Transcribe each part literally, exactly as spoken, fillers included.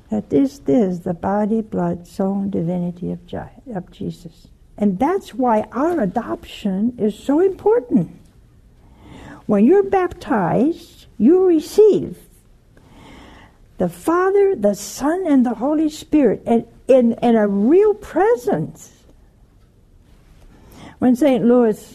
that this is the body, blood, soul, and divinity of, Je- of Jesus. And that's why our adoption is so important. When you're baptized, you receive the Father, the Son, and the Holy Spirit, and in, in a real presence. When Saint Louis'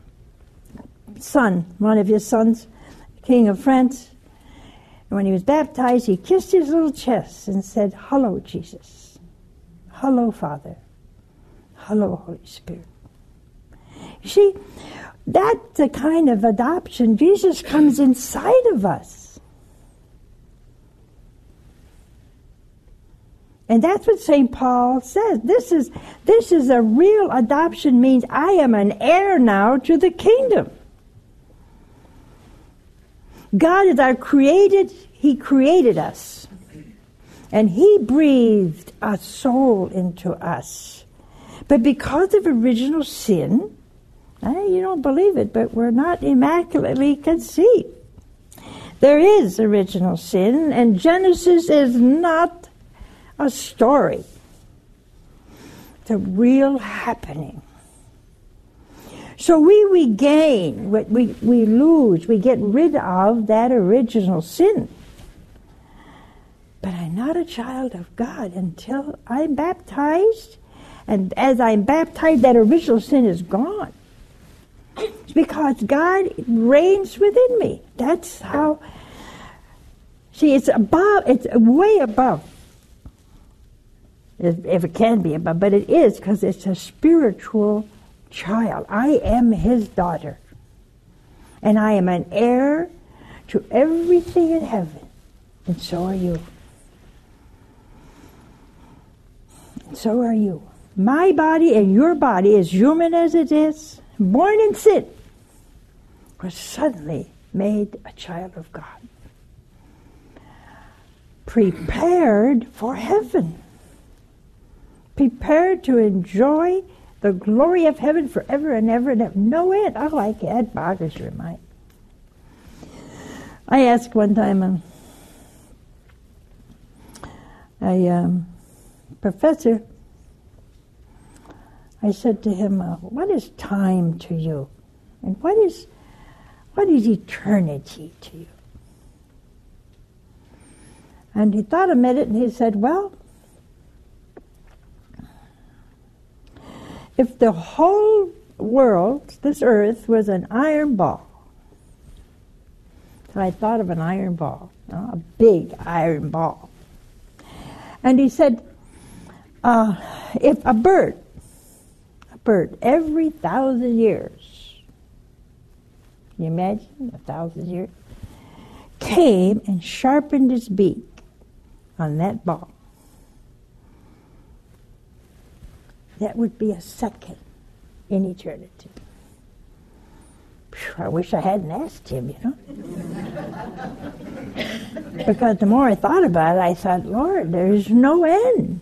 son, one of his sons, King of France, when he was baptized, he kissed his little chest and said, "Hello, Jesus. Hello, Father. Hello, Holy Spirit." You see, that's the kind of adoption. Jesus comes inside of us. And that's what Saint Paul says. This is, this is a real adoption, means I am an heir now to the kingdom. God is our created, He created us. And He breathed a soul into us. But because of original sin, eh, you don't believe it, but we're not immaculately conceived. There is original sin, and Genesis is not a story. It's a real happening. So we regain, we, we lose, we get rid of that original sin. But I'm not a child of God until I'm baptized. And as I'm baptized, that original sin is gone. It's because God reigns within me. That's how, see, it's above, it's way above. If it can be above, but it is, because it's a spiritual child. I am His daughter. And I am an heir to everything in heaven. And so are you. And so are you. My body and your body, as human as it is, born in sin, was suddenly made a child of God. Prepared for heaven. Prepared to enjoy the glory of heaven forever and ever and have no end. Oh, I can't. That boggles your mind. I asked one time a, a um, professor, I said to him, uh, what is time to you? And what is, what is eternity to you? And he thought a minute and he said, well, if the whole world, this earth, was an iron ball, so I thought of an iron ball, a big iron ball. And he said, uh, if a bird, a bird, every thousand years, can you imagine, a thousand years, came and sharpened its beak on that ball, that would be a second in eternity. Phew, I wish I hadn't asked him, you know. Because the more I thought about it, I thought, Lord, there's no end.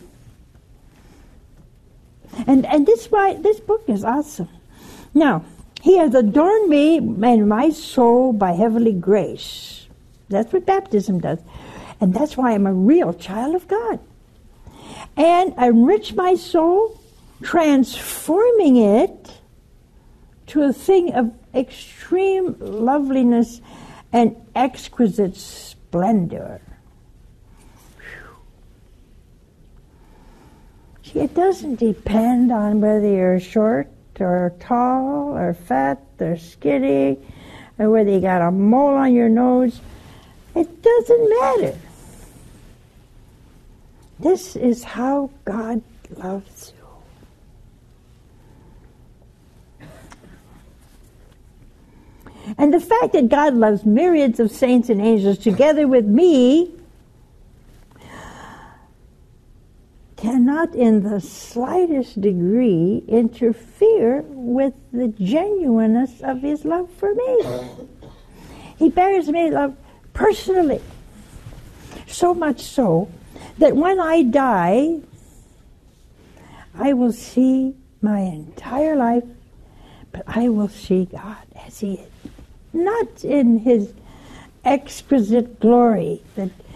And and this why this book is awesome. Now, He has adorned me and my soul by heavenly grace. That's what baptism does. And that's why I'm a real child of God. And enrich my soul, transforming it to a thing of extreme loveliness and exquisite splendor. Whew. See, it doesn't depend on whether you're short or tall or fat or skinny or whether you got a mole on your nose. It doesn't matter. This is how God loves you. And the fact that God loves myriads of saints and angels together with me cannot in the slightest degree interfere with the genuineness of His love for me. He bears me love personally. So much so that when I die, I will see my entire life, but I will see God as He is. Not in His exquisite glory that